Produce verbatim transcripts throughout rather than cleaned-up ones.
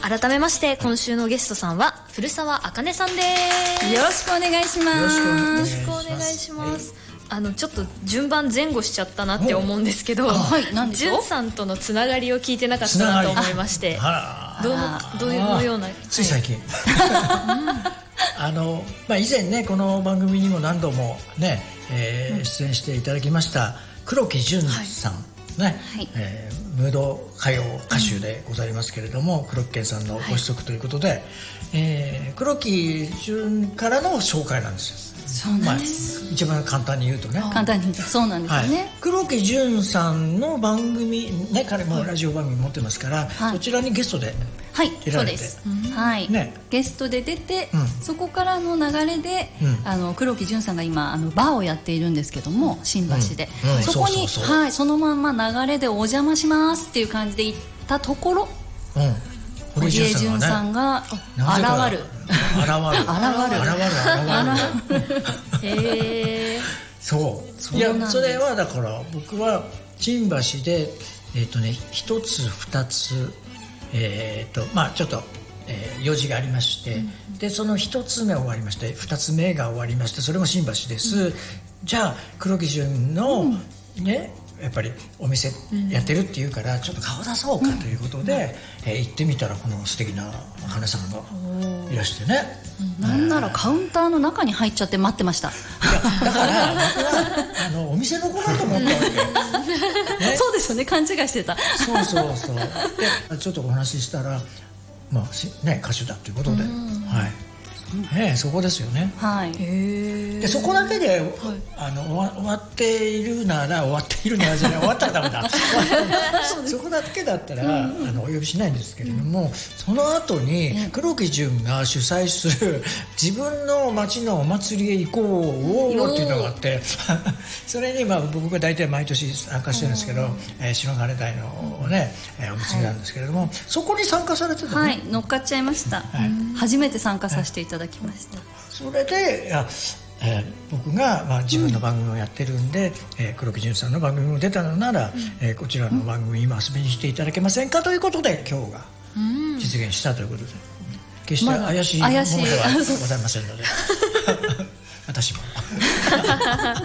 改めまして今週のゲストさんは古澤茜さんです。 よろしくお願いします。 よろしくお願いします。あのちょっと順番前後しちゃったなって思うんですけど、 はい、何でしょう。 じゅんさんとのつながりを聞いてなかったなと思いまして、どうのどういうのような、 つい最近、はい、あのまあ、以前ねこの番組にも何度もね、えー、出演していただきました黒木純さん、はいねはいえー、ムード歌謡歌手でございますけれども、うん、黒木健さんのご子息ということで、はいえー、黒木純からの紹介なんですよ。 そうなんです、 まあ、一番簡単に言うとね簡単に言うとそうなんですよね、はい、 黒木純さんの番組、ね、彼もラジオ番組持ってますから、はい、そちらにゲストで出られて、はい、そうです、 はいね、ゲストで出て、うん、そこからの流れで、うん、あの黒木純さんが今あのバーをやっているんですけども新橋で、うんうん、そこにそのまんま流れでお邪魔しますっていう感じで行ったところ、うん堀江純さんが現る現る現る現る現るへえそういやそれはだから僕は新橋でえっとね一つ二つえっとまあちょっとえー、用事がありまして、うん、でその一つ目終わりまして二つ目が終わりましてそれも新橋です、うん、じゃあ黒木純の、うん、ねやっぱりお店やってるっていうからちょっと顔出そうかということで、うんえー、行ってみたらこの素敵な花さんがいらしてね、 うん、なんならカウンターの中に入っちゃって待ってました。いやだから僕はあのお店の子だと思ったわけ、 ね、そうですよね勘違いしてたそうそうそうでちょっとお話ししたらまあね歌手だということで、はいね、そこですよね、はい、でそこだけで、はい、あの終わ、終わっているなら終わっているならじゃない終わったらダメだそこだけだったら、うん、あのお呼びしないんですけれども、うん、その後に黒木純が主催する自分の町のお祭りへ行こうっていうのがあってそれに、まあ、僕が大体毎年参加してるんですけど、えー、白金台のね、えー、お祭りなんですけれども、はい、そこに参加されてたね、 はい、乗っかっちゃいました、はい、初めて参加させていただきました、はいきましたそれでいや、えー、僕が、まあ、自分の番組をやってるんで、うんえー、黒木純さんの番組も出たのなら、うんえー、こちらの番組に今遊びに来ていただけませんかということで今日が実現したということで、うん、決して怪しいものではございませんので、まあ、私もはい、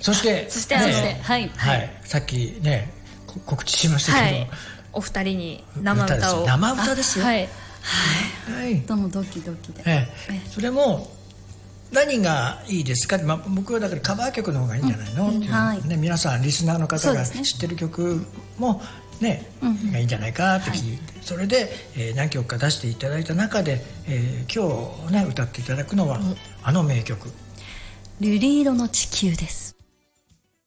そしてそして、ねはいはい、さっきね告知しましたけど、はい、 お二人に生歌を生歌ですよはいはい、ともドキドキで、 ええ、それも何がいいですか、まあ、僕はだからカバー曲の方がいいんじゃないの、うんっていう、はいね、皆さんリスナーの方が知ってる曲もね、ねがいいんじゃないかって聞いて、はい、それで、えー、何曲か出していただいた中で、えー、今日、ね、歌っていただくのは、うん、あの名曲瑠璃色の地球です。